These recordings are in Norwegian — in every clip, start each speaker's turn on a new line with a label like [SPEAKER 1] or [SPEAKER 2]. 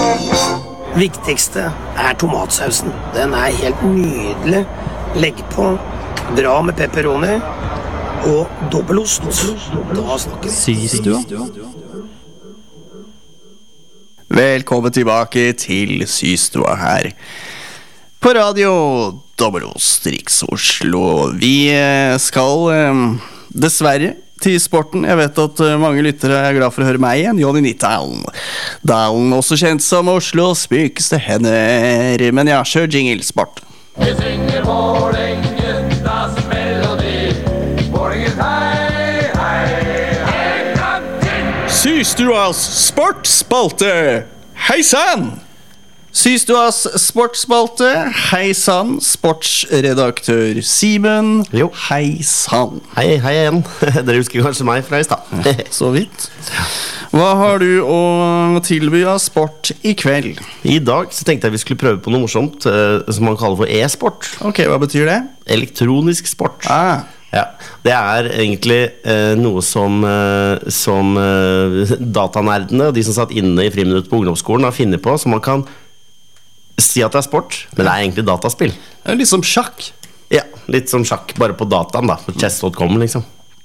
[SPEAKER 1] Viktigste tomatsausen. Den helt nydelig. Legg på bra med pepperoni og dobbelost. Da snakker vi.
[SPEAKER 2] Systua. Velkommen tilbake til Systua her på radio Dobbelost Riks Oslo. Vi skal dessverre til sporten. Jeg vet at mange lyttere glad for å høre meg igjen, Johnny Nittdalen. Dalen, også kjent som Oslos mykeste hender. Men ja, kjør jingle, sport.
[SPEAKER 3] Vi synger Vålerengen, das melodi. Vålerengen, hei, hei, hei. En gang til!
[SPEAKER 2] Systuas sportsspalte. Hei sann! Systuas sportsspalte. Hei sann, sportsredaktør Simen.
[SPEAKER 4] Jo.
[SPEAKER 2] Hei sann.
[SPEAKER 4] Hei igjen. Dere husker kanskje meg fra i stad.
[SPEAKER 2] Så vidt. Hva har du å tilby av sport i kveld?
[SPEAKER 4] I dag så tenkte jeg vi skulle prøve på noe morsomt som man kaller for e-sport.
[SPEAKER 2] Ok, hva betyr det?
[SPEAKER 4] Elektronisk sport. Ja, det egentlig noe som datanerdene og de som satt inne i friminutt på ungdomsskolen har funnet på, som man kan si at det sport, men det egentlig dataspill.
[SPEAKER 2] Det litt som sjakk.
[SPEAKER 4] Ja, litt som sjakk, bare på dataen da, på chess.com liksom.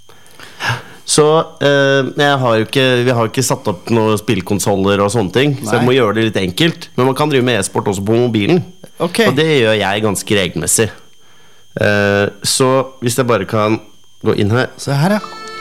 [SPEAKER 4] Så vi har jo ikke satt opp noen spillkonsoller og sånne ting. Så jeg må gjøre det litt enkelt. Men man kan drive med e-sport også på mobilen.
[SPEAKER 2] Okay.
[SPEAKER 4] Og det gjør jeg ganske regelmessig. Så hvis jeg bare kan gå inn her.
[SPEAKER 2] Se her, ja.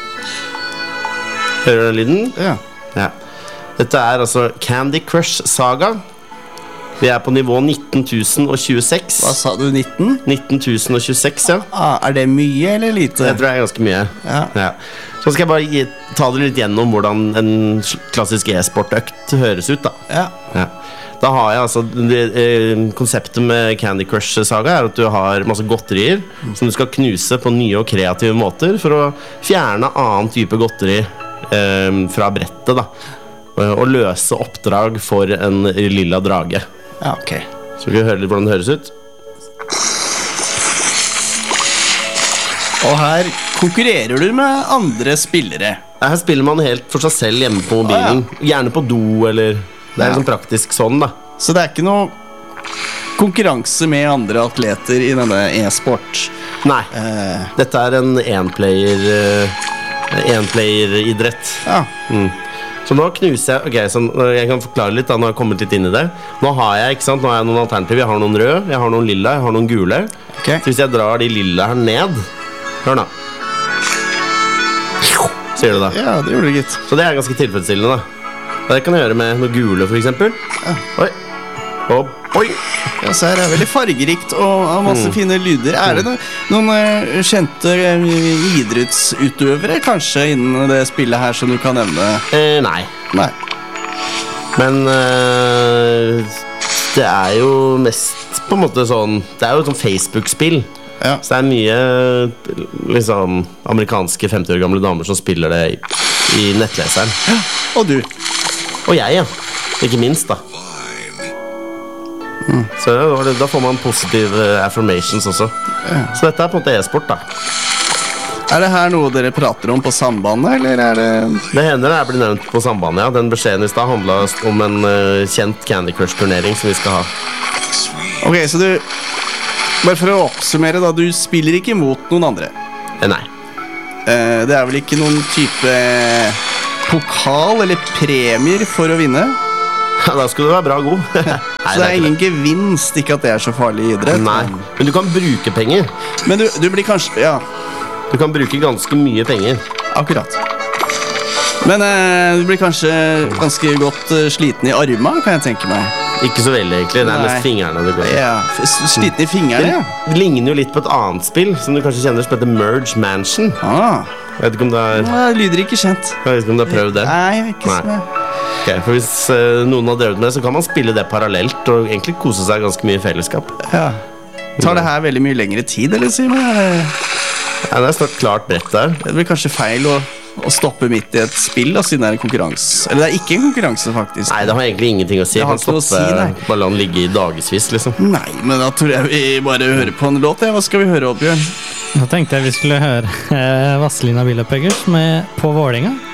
[SPEAKER 4] Hører du den lyden?
[SPEAKER 2] Ja.
[SPEAKER 4] Dette altså Candy Crush Saga. Vi på nivå 19.026.
[SPEAKER 2] Hva sa du, 19?
[SPEAKER 4] 19.026, ja.
[SPEAKER 2] Det mye eller lite?
[SPEAKER 4] Jeg tror det ganske mye. Ja. Så skal jeg bare ta dere litt gjennom hvordan en klassisk e-sportøkt høres ut da. Ja. Da har jeg altså konseptet med Candy Crush Saga at du har masse godterier som du skal knuse på nye og kreative måter for å fjerne annen type godteri fra brettet da. Og løse oppdrag for en lilla drage.
[SPEAKER 2] Ja, ok.
[SPEAKER 4] Så vi høre litt hvordan det høres ut.
[SPEAKER 2] Og her konkurrerer du med andre spillere.
[SPEAKER 4] Her spiller man helt for seg selv hjemme på mobilen. Gjerne på do, eller det liksom praktisk sånn da.
[SPEAKER 2] Så det ikke noe konkurranse med andre atleter i denne e-sport?
[SPEAKER 4] Nei, dette en enplayer-idrett.
[SPEAKER 2] Ja.
[SPEAKER 4] Så nå knuser jeg, så jeg kan forklare litt da, når jeg har kommet litt inn i det. Nå har jeg, ikke sant, nå har jeg noen alternativer. Jeg har noen røde, jeg har noen lilla, jeg har noen gule.
[SPEAKER 2] Okay.
[SPEAKER 4] Så hvis jeg drar de lilla her ned, hør da. Ser du da?
[SPEAKER 2] Ja, det gjorde du, gitt.
[SPEAKER 4] Så det ganske tilfredsstillende da. Det kan jeg gjøre med noe gule for eksempel. Oi. Og oi.
[SPEAKER 2] Ja, så her veldig fargerikt og masse fine lyder. Det noen kjente idrettsutøvere kanskje innen det spillet her som du kan nevne?
[SPEAKER 4] Nei. Men det jo mest på en måte sånn. Det jo et sånn Facebook-spill. Ja. Så det mye liksom amerikanske 50 år gamle damer som spiller det i nettleseren.
[SPEAKER 2] Ja. Og du?
[SPEAKER 4] Og jeg, ja. Ikke minst da. Så da får man positive affirmations også. Så dette på en måte e-sport da. Det her noe dere prater om på sambandet, eller det? Det hender det blir nevnt på sambandet, ja. Den beskjeden i sted handlet om en kjent Candy Crush-turnering som vi skal ha. Ok, så du, bare for å oppsummere da, du spiller ikke mot noen andre? Nei. Det vel ikke noen type pokal eller premier for å vinne? Ja, da skulle du være bra og god. Så det ingen gevinst, ikke at det så farlig idrett? Nei, men du kan bruke penger. Men du blir kanskje, ja. Du kan bruke ganske mye penger. Akkurat. Men du blir kanskje ganske godt sliten i armene, kan jeg tenke meg. Ikke så veldig egentlig, det mest fingrene det går. Ja, sliten i fingrene, ja. Det ligner jo litt på et annet spill som du kanskje kjenner som heter Merge Mansion. Jeg vet ikke om det Nei, det lyder ikke kjent. Jeg vet ikke om du har prøvd det. Nei, ikke sånn. Okay, for hvis noen har drevet med det, så kan man spille det parallelt og egentlig kose seg ganske mye i fellesskap. Ja. Tar det her veldig mye lengre tid, eller Simon? Ja, det snart klart brett der. Det blir kanskje feil å stoppe midt i et spill, da, siden det en konkurranse. Eller det ikke en konkurranse, faktisk. Nei, det har egentlig ingenting å si. Jeg kan stoppe ballen ligge i dagesvis, liksom. Nei, men da tror jeg vi bare hører på en låt. Hva skal vi høre, Bjørn?
[SPEAKER 5] Da tenkte jeg vi skulle høre Vazelina Bilopphøggers med På Vålinga.